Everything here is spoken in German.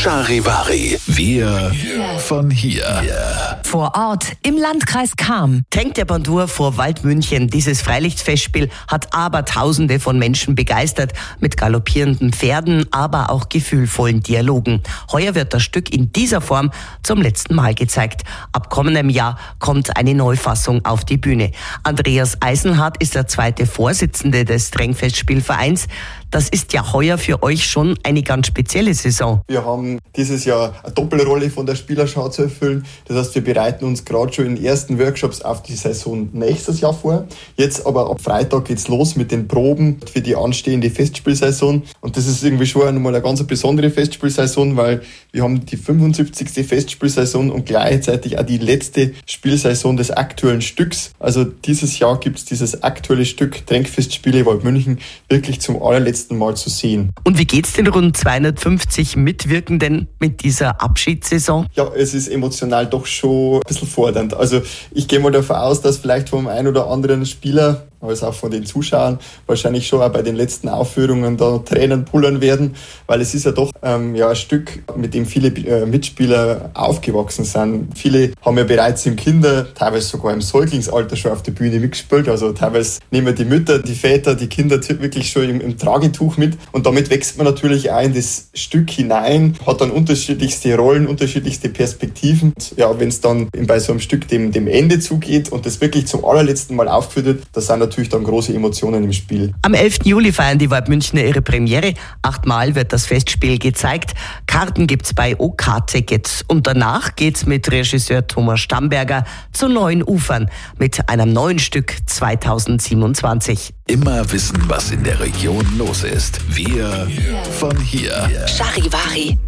Charivari. Wir von hier. Vor Ort im Landkreis Cham. Tank der Bandur vor Waldmünchen. Dieses Freilichtfestspiel hat Abertausende von Menschen begeistert. Mit galoppierenden Pferden, aber auch gefühlvollen Dialogen. Heuer wird das Stück in dieser Form zum letzten Mal gezeigt. Ab kommendem Jahr kommt eine Neufassung auf die Bühne. Andreas Eisenhardt ist der zweite Vorsitzende des Drängfestspielvereins. Das ist ja heuer für euch schon eine ganz spezielle Saison. Wir haben dieses Jahr eine Doppelrolle von der Spielerschau zu erfüllen. Das heißt, wir bereiten uns gerade schon in ersten Workshops auf die Saison nächstes Jahr vor. Jetzt aber ab Freitag geht's los mit den Proben für die anstehende Festspielsaison. Und das ist irgendwie schon einmal eine ganz besondere Festspielsaison, weil wir haben die 75. Festspielsaison und gleichzeitig auch die letzte Spielsaison des aktuellen Stücks. Also dieses Jahr gibt's dieses aktuelle Stück Drängfestspiele Waldmünchen wirklich zum allerletzten Mal zu sehen. Und wie geht's den rund 250 Mitwirkenden mit dieser Abschiedssaison? Ja, es ist emotional doch schon ein bisschen fordernd. Also ich gehe mal davon aus, dass vielleicht vom einen oder anderen Spieler, als auch von den Zuschauern, wahrscheinlich schon auch bei den letzten Aufführungen da Tränen pullern werden, weil es ist ja doch ein Stück, mit dem viele Mitspieler aufgewachsen sind. Viele haben ja bereits im teilweise sogar im Säuglingsalter schon auf der Bühne mitgespielt. Also teilweise nehmen die Mütter, die Väter, die Kinder wirklich schon im Tragetuch mit. Und damit wächst man natürlich auch in das Stück hinein, hat dann unterschiedlichste Rollen, unterschiedlichste Perspektiven. Und ja, wenn es dann bei so einem Stück dem Ende zugeht und das wirklich zum allerletzten Mal aufgeführt wird, da sind natürlich dann große Emotionen im Spiel. Am 11. Juli feiern die Waldmünchner ihre Premiere. 8-mal wird das Festspiel gezeigt. Karten gibt's bei OK-Ticket. Und danach geht's mit Regisseur Thomas Stamberger zu neuen Ufern mit einem neuen Stück 2027. Immer wissen, was in der Region los ist. Wir von hier. Charivari.